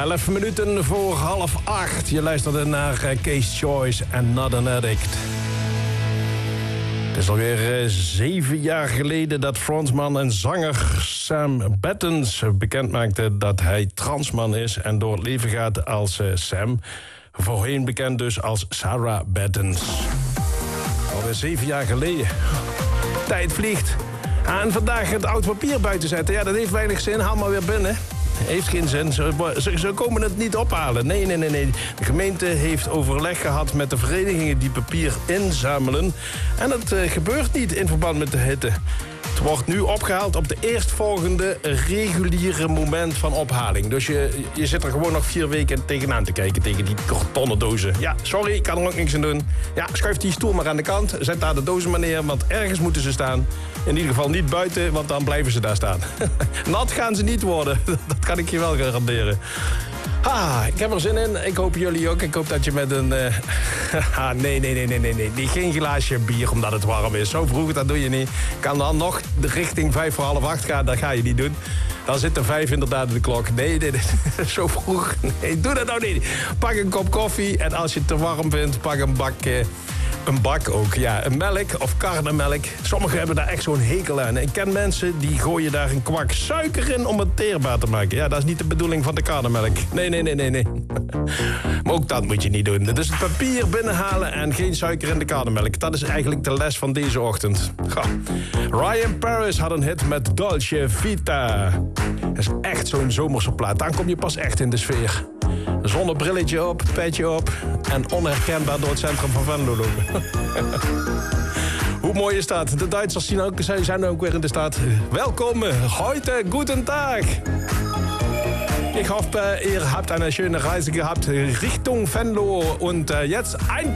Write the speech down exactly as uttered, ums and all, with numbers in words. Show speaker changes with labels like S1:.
S1: Elf minuten voor half acht. Je luisterde naar uh, Case Choice en Not an Addict. Het is alweer uh, zeven jaar geleden dat frontman en zanger Sam Battens bekendmaakte dat hij transman is en door het leven gaat als uh, Sam. Voorheen bekend dus als Sarah Battens. Alweer zeven jaar geleden. Tijd vliegt. En vandaag het oud papier buiten zetten. Ja, dat heeft weinig zin. Haal maar weer binnen. Heeft geen zin. Ze, ze, ze komen het niet ophalen. Nee, nee, nee, nee. De gemeente heeft overleg gehad met de verenigingen die papier inzamelen. En dat uh, gebeurt niet in verband met de hitte. Het wordt nu opgehaald op de eerstvolgende reguliere moment van ophaling. Dus je, je zit er gewoon nog vier weken tegenaan te kijken, tegen die kartonnen dozen. Ja, sorry, ik kan er ook niks aan doen. Ja, schuif die stoel maar aan de kant, zet daar de dozen maar neer, want ergens moeten ze staan. In ieder geval niet buiten, want dan blijven ze daar staan. Nat gaan ze niet worden, dat kan ik je wel garanderen. Ah, ik heb er zin in. Ik hoop jullie ook. Ik hoop dat je met een... Uh... ah, nee, nee, nee, nee, nee, nee. Geen glaasje bier omdat het warm is. Zo vroeg, dat doe je niet. Kan dan nog de richting vijf voor half acht gaan. Dat ga je niet doen. Dan zit er vijf inderdaad in de klok. Nee, nee, nee. Zo vroeg. Nee, doe dat nou niet. Pak een kop koffie. En als je het te warm vindt, pak een bak... Uh... Een bak ook, ja. Een melk of karnemelk. Sommigen hebben daar echt zo'n hekel aan. Ik ken mensen die gooien daar een kwak suiker in om het teerbaar te maken. Ja, dat is niet de bedoeling van de karnemelk. Nee, nee, nee, nee, nee. Maar ook dat moet je niet doen. Dus het papier binnenhalen en geen suiker in de karnemelk. Dat is eigenlijk de les van deze ochtend. Goh. Ryan Paris had een hit met Dolce Vita. Dat is echt zo'n zomerse plaat. Dan kom je pas echt in de sfeer. Zonnebrilletje op, petje op en onherkenbaar door het centrum van Venlo lopen. Hoe mooi is dat? De Duitsers zien ook, zijn ook weer in de stad. Welkom, heute, guten Tag. Ich hoffe, ihr habt eine schöne Reise gehabt Richtung Venlo und jetzt ein